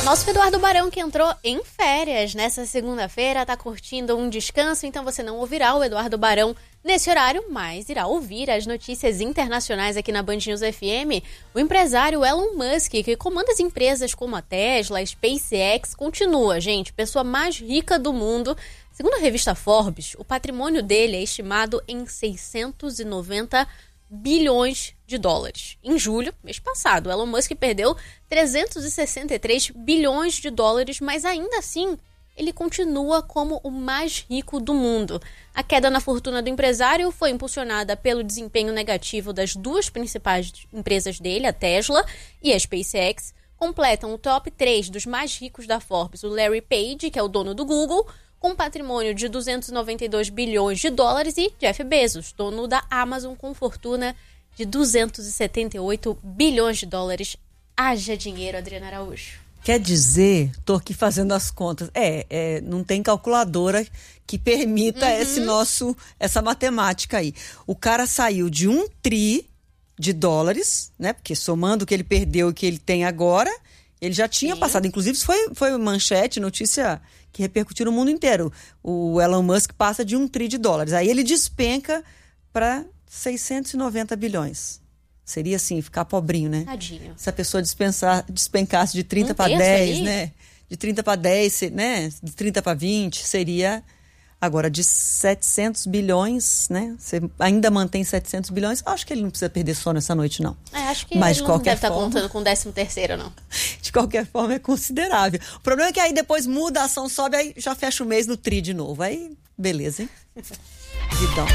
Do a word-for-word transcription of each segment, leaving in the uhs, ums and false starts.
Nosso Eduardo Barão, que entrou em férias nessa segunda-feira, está curtindo um descanso, então você não ouvirá o Eduardo Barão nesse horário, mas irá ouvir as notícias internacionais aqui na Band News F M. O empresário Elon Musk, que comanda as empresas como a Tesla, a SpaceX, continua, gente, pessoa mais rica do mundo. Segundo a revista Forbes, o patrimônio dele é estimado em seiscentos e noventa bilhões de dólares. Em julho, mês passado, Elon Musk perdeu trezentos e sessenta e três bilhões de dólares, mas ainda assim, ele continua como o mais rico do mundo. A queda na fortuna do empresário foi impulsionada pelo desempenho negativo das duas principais empresas dele, a Tesla e a SpaceX. Completam o top três dos mais ricos da Forbes, o Larry Page, que é o dono do Google, com um patrimônio de duzentos e noventa e dois bilhões de dólares, e Jeff Bezos, dono da Amazon, com fortuna de duzentos e setenta e oito bilhões de dólares. Haja dinheiro, Adriana Araújo. Quer dizer, tô aqui fazendo as contas, é, é não tem calculadora que permita uhum. esse nosso, essa matemática aí. O cara saiu de um tri de dólares, né? Porque somando o que ele perdeu e o que ele tem agora, ele já tinha Sim. passado. Inclusive, foi, foi manchete, notícia que repercutiu no mundo inteiro. O Elon Musk passa de um tri de dólares. Aí ele despenca para seiscentos e noventa bilhões. Seria assim, ficar pobrinho, né? Tadinho. Se a pessoa dispensar, despencasse de trinta um para dez, ali? né? De trinta para dez, né? De trinta para vinte, seria... Agora, de setecentos bilhões, né? Você ainda mantém setecentos bilhões. Acho que ele não precisa perder sono essa noite, não. É, acho que Mas ele de não qualquer deve estar forma, contando com o décimo terceiro, não. De qualquer forma, é considerável. O problema é que aí depois muda, a ação sobe, aí já fecha o mês no tri de novo. Aí, beleza, hein? Então.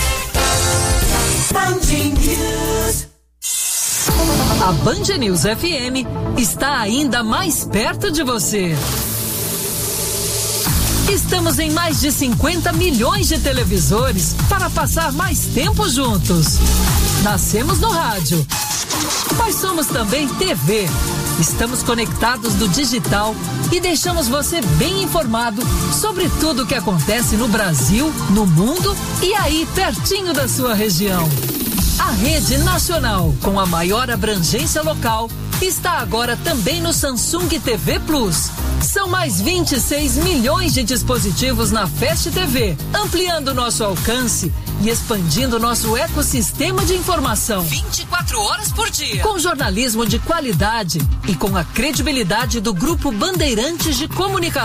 A Band News F M está ainda mais perto de você. Estamos em mais de cinquenta milhões de televisores para passar mais tempo juntos. Nascemos no rádio, mas somos também T V. Estamos conectados no digital e deixamos você bem informado sobre tudo o que acontece no Brasil, no mundo e aí pertinho da sua região. A rede nacional, com a maior abrangência local, está agora também no Samsung T V Plus. São mais vinte e seis milhões de dispositivos na Fast T V, ampliando nosso alcance e expandindo nosso ecossistema de informação. vinte e quatro horas por dia. Com jornalismo de qualidade e com a credibilidade do Grupo Bandeirantes de Comunicação.